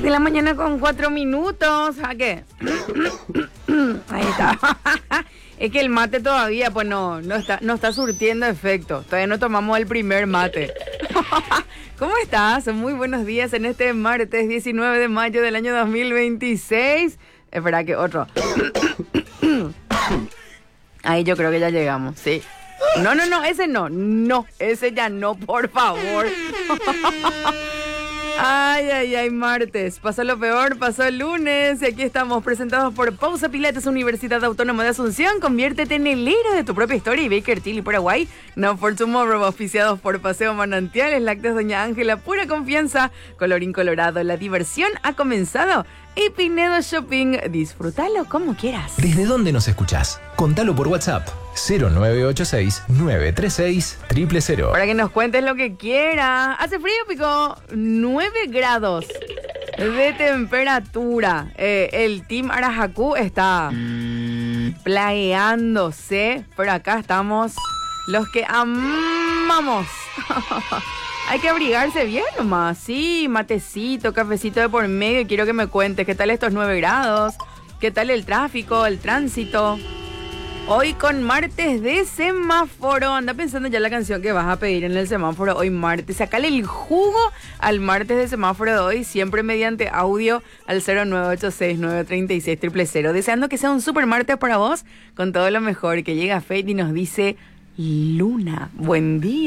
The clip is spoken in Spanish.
6 de la mañana con 4 minutos. ¿A qué? Ahí está. Es que el mate todavía, pues no está surtiendo efecto. Todavía no tomamos el primer mate. ¿Cómo estás? Muy buenos días en este martes 19 de mayo del año 2026. Espera que otro. Ahí yo creo que ya llegamos, sí. No, ese no. No, ese ya no, por favor. Ay, martes. Pasó lo peor, pasó el lunes. Y aquí estamos presentados por Pausa Pilates, Universidad Autónoma de Asunción. Conviértete en el héroe de tu propia historia. Y Baker Tilly Paraguay, Now for Tomorrow, oficiados por Paseo Manantiales, Lácteos Doña Ángela, pura confianza. Colorín colorado, la diversión ha comenzado. Y Pinedo Shopping, disfrútalo como quieras. ¿Desde dónde nos escuchás? Contalo por WhatsApp 0986-936-000. Para que nos cuentes lo que quieras. Hace frío, Pico. 9 grados de temperatura. El Team Arajacú está plagueándose. Pero acá estamos los que amamos. Hay que abrigarse bien nomás. Sí, matecito, cafecito de por medio. Y quiero que me cuentes qué tal estos 9 grados. Qué tal el tráfico, el tránsito. Hoy con martes de semáforo. Anda pensando ya la canción que vas a pedir en el semáforo hoy martes. Sacale el jugo al martes de semáforo de hoy, siempre mediante audio al 0986-936-000. Deseando que sea un super martes para vos, con todo lo mejor. Que llega Fate y nos dice: Luna, buen día.